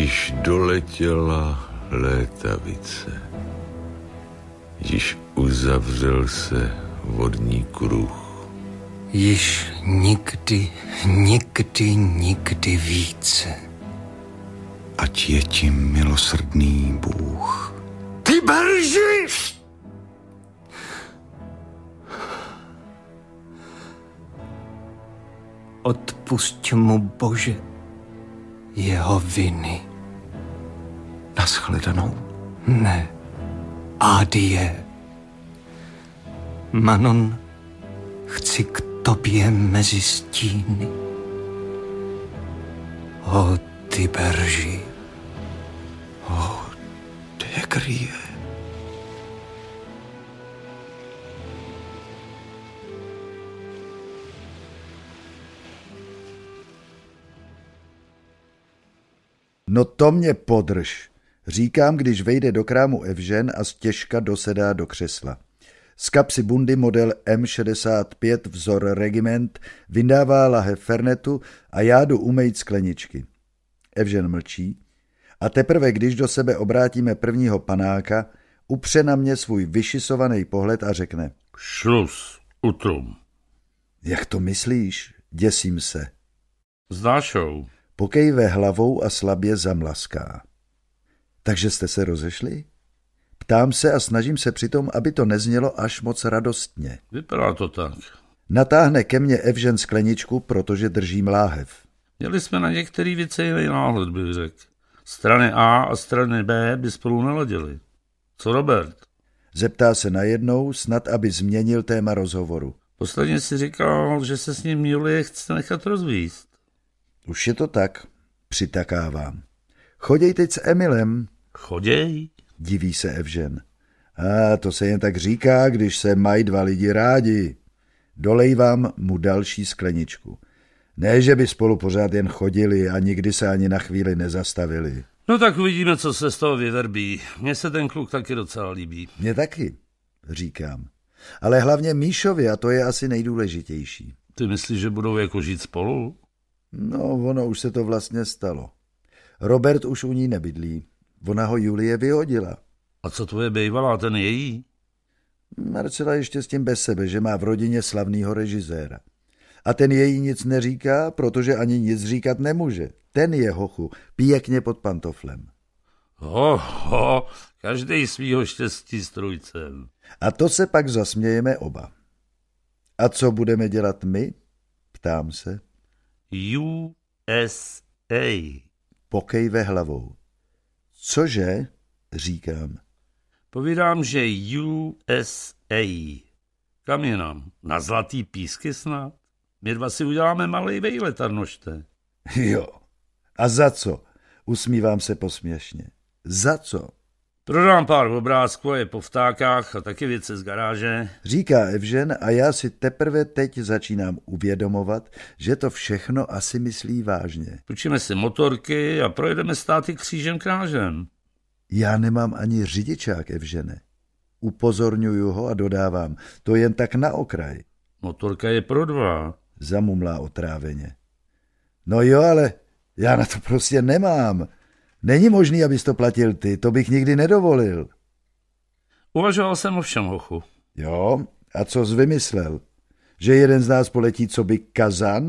Již doletěla létavice. Již uzavřel se vodní kruh. Již nikdy, nikdy, nikdy více. Ať je ti milosrdný Bůh. Ty berži! Odpusť mu, Bože, jeho viny. Naschledanou. Ne, adie. Manon, chci k tobě mezi stíny. O ty berži. O Tegrie. No to mě podrž, říkám, když vejde do krámu Evžen a stěžka dosedá do křesla. Z kapsy bundy model M65 vzor Regiment vyndává lahev fernetu a já jdu umýt skleničky. Evžen mlčí a teprve, když do sebe obrátíme prvního panáka, upře na mě svůj vyšisovaný pohled a řekne: Šlus, utrum. Jak to myslíš? Děsím se. S Dášou. Pokejve hlavou a slabě zamlaská. Takže jste se rozešli? Ptám se a snažím se přitom, aby to neznělo až moc radostně. Vypadá to tak. Natáhne ke mně Evžen skleničku, protože držím láhev. Měli jsme na některé věci jiný náhled, bych řekl. Strany A a strany B by spolu neladily. Co Robert? Zeptá se najednou, snad aby změnil téma rozhovoru. Posledně si říkal, že se s ním Julie chce nechat rozvíst. Už je to tak, přitakávám. Choděj teď s Emilem. Choděj? Diví se Evžen. A to se jen tak říká, když se mají dva lidi rádi. Dolejvám mu další skleničku. Ne, že by spolu pořád jen chodili a nikdy se ani na chvíli nezastavili. No tak uvidíme, co se z toho vyverbí. Mně se ten kluk taky docela líbí. Mně taky, říkám. Ale hlavně Míšovi, a to je asi nejdůležitější. Ty myslíš, že budou jako žít spolu? No, ono už se to vlastně stalo. Robert už u ní nebydlí. Ona ho Julie vyhodila. A co tvoje bejvalá, ten její? Marcela ještě s tím bez sebe, že má v rodině slavnýho režiséra. A ten její nic neříká, protože ani nic říkat nemůže. Ten je, hochu, pěkně pod pantoflem. Každej svýho štěstí strůjcem. A to se pak zasmějeme oba. A co budeme dělat my? Ptám se. USA. Pokejve hlavou. Cože? Říkám. Povídám, že USA. Kam jinam? Na Zlatý písky snad? My dva si uděláme malej vejlet, Arnošte. Jo. A za co? Usmívám se posměšně. Za co? Prodám pár obrázků a je po vtákách a taky věci z garáže. Říká Evžen a já si teprve teď začínám uvědomovat, že to všechno asi myslí vážně. Půjčíme si motorky a projedeme státy křížem krážem. Já nemám ani řidičák, Evžene. Upozorňuju ho a dodávám, to jen tak na okraj. Motorka je pro dva. Zamumlá otráveně. No jo, ale já na to prostě nemám. Není možný, abys to platil ty, to bych nikdy nedovolil. Uvažoval jsem o všem, hochu. Jo, a co jsi vymyslel? Že jeden z nás poletí co by Kazan?